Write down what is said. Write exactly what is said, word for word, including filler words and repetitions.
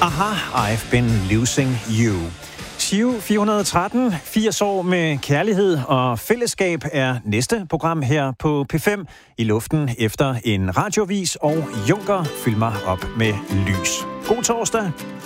Aha, I've been losing you. Giro fire hundrede og tretten, firs år med kærlighed og fællesskab er næste program her på P fem. I luften efter en radiovis og Junker fylder mig op med lys. God torsdag.